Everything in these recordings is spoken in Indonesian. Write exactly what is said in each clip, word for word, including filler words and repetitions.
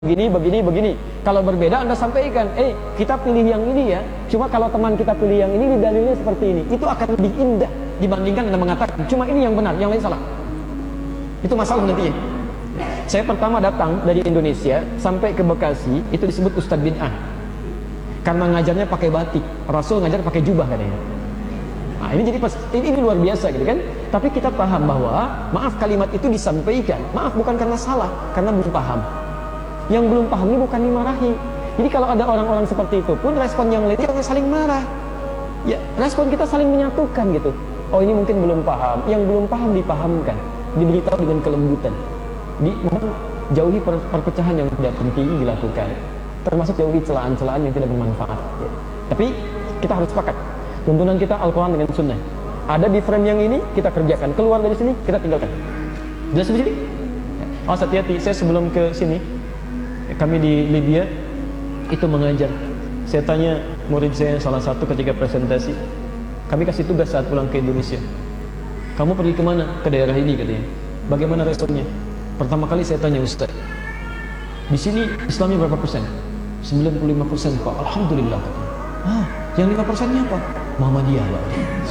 begini, begini, begini. Kalau berbeda Anda sampaikan, eh kita pilih yang ini ya. Cuma kalau teman kita pilih yang ini, dalilnya seperti ini. Itu akan lebih indah dibandingkan Anda mengatakan, cuma ini yang benar, yang lain salah. Itu masalah nantinya. Saya pertama datang dari Indonesia sampai ke Bekasi, itu disebut Ustadz Bid'ah. Karena ngajarnya pakai batik, Rasul ngajar pakai jubah katanya. Nah, ini jadi pas, ini, ini luar biasa gitu kan. Tapi kita paham bahwa maaf kalimat itu disampaikan, maaf bukan karena salah, karena belum paham. Yang belum paham ini bukan dimarahi. Jadi kalau ada orang-orang seperti itu pun respon yang lain jangan saling marah. Ya, respon kita saling menyatukan gitu. Oh ini mungkin belum paham, yang belum paham dipahamkan, diberitahu dengan kelembutan. Di jauhi per, perpecahan yang tidak penting dilakukan, termasuk jauhi celaan-celaan yang tidak bermanfaat. Ya. Tapi kita harus sepakat. Tuntunan kita Al-Quran dengan Sunnah. Ada di frame yang ini kita kerjakan, keluar dari sini kita tinggalkan. Jelas di sini? Oh hati-hati, saya sebelum ke sini, kami di Libya itu mengajar. Saya tanya murid saya salah satu ketika presentasi, kami kasih tugas saat pulang ke Indonesia. Kamu pergi kemana? Ke daerah ini katanya. Bagaimana responnya? Pertama kali saya tanya, Ustaz, di sini Islamnya berapa persen? sembilan puluh lima persen Pak. Alhamdulillah katanya. Ah, yang lima persennya apa? Muhammadiyah Pak.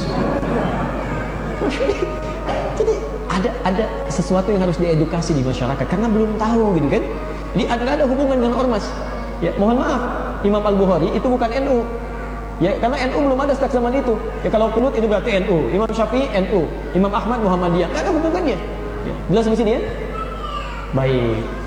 Jadi ada ada sesuatu yang harus diedukasi di masyarakat karena belum tahu gitu kan. Jadi ada ada hubungan dengan ormas. Ya, mohon maaf, Imam Al-Bukhari itu bukan N U. Ya, karena N U belum ada sejak zaman itu. Ya kalau kunut itu berarti N U. Imam Syafi'i N U, Imam Ahmad Muhammadiyah. Enggak ada hubungannya. Ya, jelas di sini ya? Baik.